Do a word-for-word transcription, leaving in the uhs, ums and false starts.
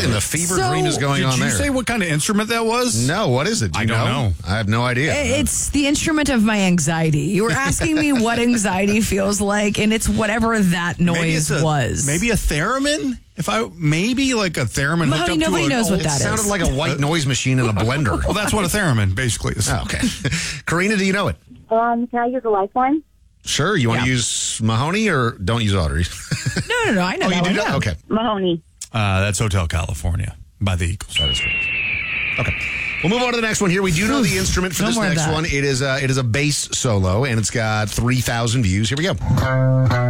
What in the fever So, dream is going Did on you there? say what kind of instrument that was? No, what is it? Do I you don't know. I have no idea. It's the instrument of my anxiety. You were asking me what anxiety feels like, and it's whatever that Maybe noise it's a, was. Maybe a theremin? If I maybe like a theremin hooked Mahoney, up nobody to a, knows what It that is. sounded like a white noise machine in a blender. Well, that's what a theremin basically is. Oh, okay. Karina, do you know it? Um, can I use a lifeline? Sure. You want to Yeah. use Mahoney or don't use Audrey? no, no, no. I know Oh, that you do one, not? yeah. Okay. Mahoney. Uh, that's Hotel California by the Eagles. That is correct. Okay. We'll move on to the next one here. We do know the instrument for No this more of next that. one. It is, uh, it is a bass solo, and it's got three thousand views. Here we go.